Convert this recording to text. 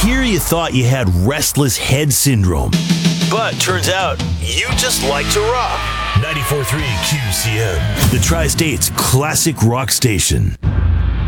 year you thought you had restless head syndrome. But turns out, you just like to rock. 94.3 QCM, the Tri-State's classic rock station.